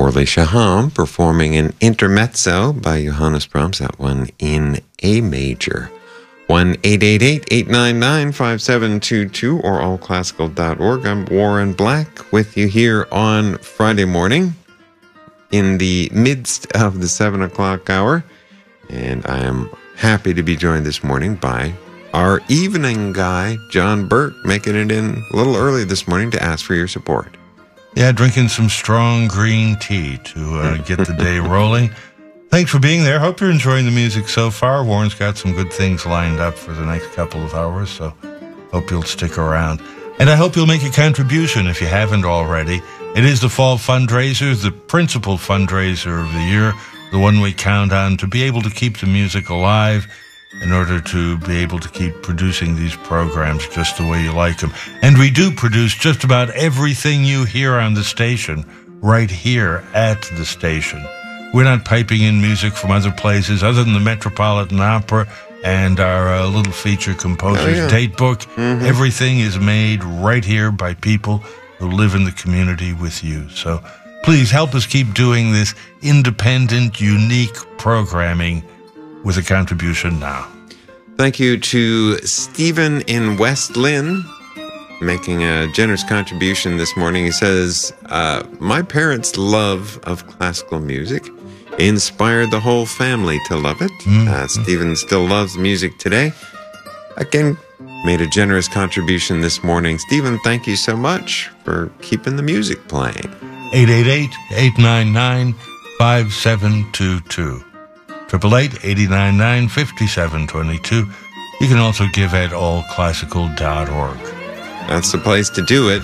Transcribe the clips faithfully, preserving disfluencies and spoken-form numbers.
Orly Shaham performing an intermezzo by Johannes Brahms, that one in A major. one eight eight eight, eight nine nine, five seven two two or all classical dot org. I'm Warren Black with you here on Friday morning in the midst of the seven o'clock hour. And I am happy to be joined this morning by our evening guy, John Burke, making it in a little early this morning to ask for your support. Yeah, drinking some strong green tea to uh, get the day rolling. Thanks for being there. Hope you're enjoying the music so far. Warren's got some good things lined up for the next couple of hours, so hope you'll stick around. And I hope you'll make a contribution if you haven't already. It is the fall fundraiser, the principal fundraiser of the year, the one we count on to be able to keep the music alive in order to be able to keep producing these programs just the way you like them. And we do produce just about everything you hear on the station right here at the station. We're not piping in music from other places other than the Metropolitan Opera and our uh, little feature composer's oh, yeah. date book. Mm-hmm. Everything is made right here by people who live in the community with you. So please help us keep doing this independent, unique programming with a contribution now. Thank you to Stephen in West Lynn, making a generous contribution this morning. He says, uh, my parents' love of classical music inspired the whole family to love it. Mm-hmm. Uh, Stephen still loves music today. Again, made a generous contribution this morning. Stephen, thank you so much for keeping the music playing. eight eight eight, eight nine nine, five seven two two. eight eight eight, eight nine nine, five seven two two. You can also give at all classical dot org. That's the place to do it.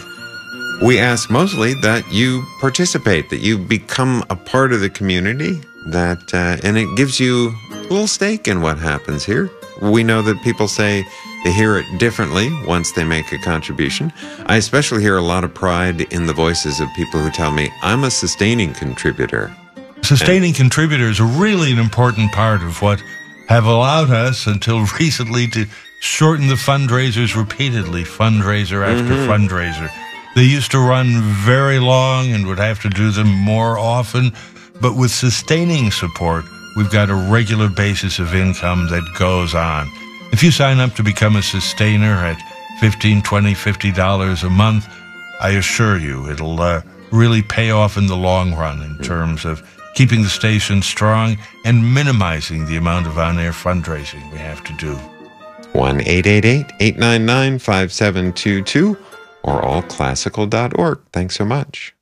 We ask mostly that you participate, that you become a part of the community, that uh, and it gives you a little stake in what happens here. We know that people say they hear it differently once they make a contribution. I especially hear a lot of pride in the voices of people who tell me, I'm a sustaining contributor. Sustaining contributors are really an important part of what have allowed us until recently to shorten the fundraisers repeatedly, fundraiser after mm-hmm. fundraiser. They used to run very long and would have to do them more often, but with sustaining support, we've got a regular basis of income that goes on. If you sign up to become a sustainer at fifteen, twenty, fifty dollars a month, I assure you it'll uh, really pay off in the long run in terms of keeping the station strong and minimizing the amount of on-air fundraising we have to do. one eight eight eight, eight nine nine, five seven two two or all classical dot org. Thanks so much.